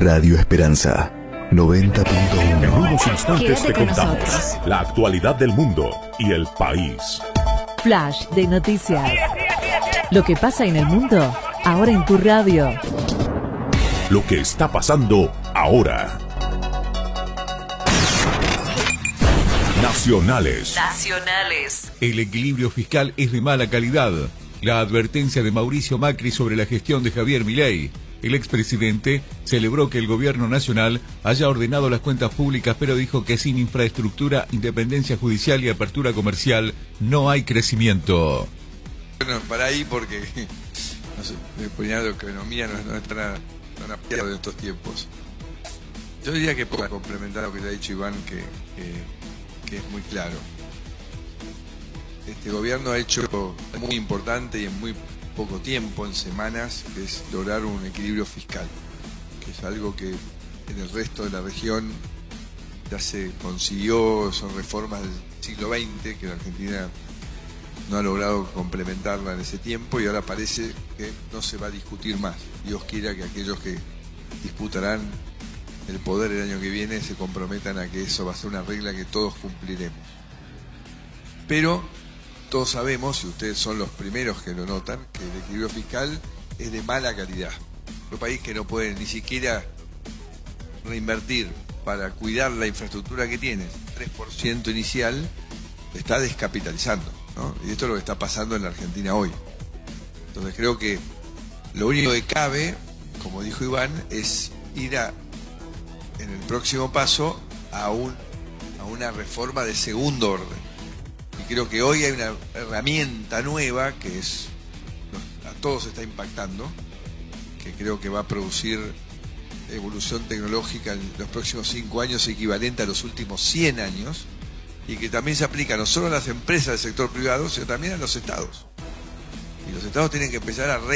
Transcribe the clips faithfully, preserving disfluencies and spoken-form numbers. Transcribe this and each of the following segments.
Radio Esperanza noventa punto uno. En unos instantes Quédate te con contamos nosotros. la actualidad del mundo y el país. Flash de noticias. Lo que pasa en el mundo, ahora en tu radio. Lo que está pasando ahora. Nacionales. Nacionales. El equilibrio fiscal es de mala calidad. La advertencia de Mauricio Macri sobre la gestión de Javier Milei. El expresidente celebró que el gobierno nacional haya ordenado las cuentas públicas, pero dijo que sin infraestructura, independencia judicial y apertura comercial no hay crecimiento. Bueno, para ahí porque no sé, me ponía la economía no, no está nada, no apiado en estos tiempos. Yo diría que para complementar lo que te ha dicho Iván, que, que, que es muy claro. Este gobierno ha hecho algo muy importante y en muy poco tiempo, en semanas, que es lograr un equilibrio fiscal, que es algo que en el resto de la región ya se consiguió, son reformas del siglo veinte, que la Argentina no ha logrado complementarla en ese tiempo y ahora parece que no se va a discutir más. Dios quiera que aquellos que disputarán el poder el año que viene se comprometan a que eso va a ser una regla que todos cumpliremos. Pero todos sabemos, y ustedes son los primeros que lo notan, que el equilibrio fiscal es de mala calidad. Un país que no puede ni siquiera reinvertir para cuidar la infraestructura que tiene, tres por ciento inicial, está descapitalizando, ¿no? Y esto es lo que está pasando en la Argentina hoy. Entonces creo que lo único que cabe, como dijo Iván, es ir a, en el próximo paso a, un, a una reforma de segundo orden. Y creo que hoy hay una herramienta nueva que es a todos está impactando, que creo que va a producir evolución tecnológica en los próximos cinco años equivalente a los últimos cien años, y que también se aplica no solo a las empresas del sector privado, sino también a los estados. Y los estados tienen que empezar a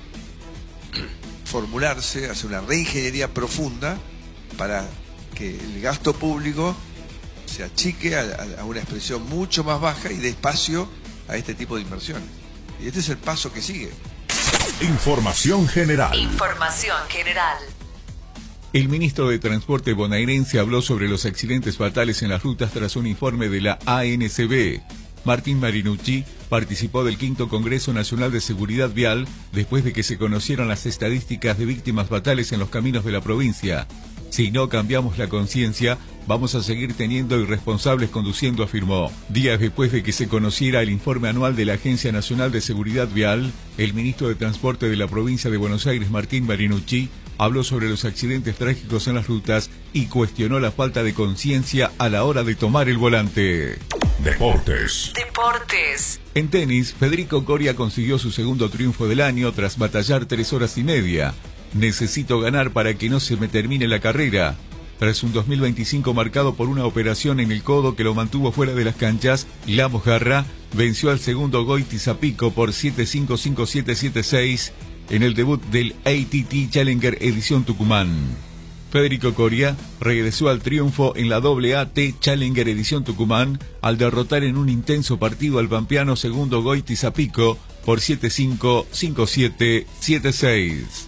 reformularse, hacer una reingeniería profunda para que el gasto público se achique a, a una expresión mucho más baja y dé espacio a este tipo de inversiones. Y este es el paso que sigue. Información general. Información general. El ministro de Transporte bonaerense habló sobre los accidentes fatales en las rutas tras un informe de la A N C B. Martín Marinucci participó del quinto Congreso Nacional de Seguridad Vial después de que se conocieron las estadísticas de víctimas fatales en los caminos de la provincia. Si no cambiamos la conciencia, vamos a seguir teniendo irresponsables conduciendo, afirmó. Días después de que se conociera el informe anual de la Agencia Nacional de Seguridad Vial, el ministro de Transporte de la provincia de Buenos Aires, Martín Marinucci, habló sobre los accidentes trágicos en las rutas y cuestionó la falta de conciencia a la hora de tomar el volante. Deportes. Deportes. En tenis, Federico Coria consiguió su segundo triunfo del año tras batallar tres horas y media. Necesito ganar para que no se me termine la carrera. Tras un dos mil veinticinco marcado por una operación en el codo que lo mantuvo fuera de las canchas, la mojarra venció al segundo Goiti Zapico por siete cinco, cinco siete, siete seis en el debut del A T T Challenger Edición Tucumán. Federico Coria regresó al triunfo en la doble A T Challenger Edición Tucumán al derrotar en un intenso partido al pampeano segundo Goiti Zapico por siete cinco, cinco siete, siete seis.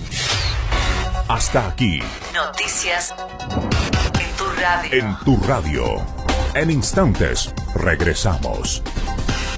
Hasta aquí. Noticias en tu radio. En tu radio. En instantes regresamos.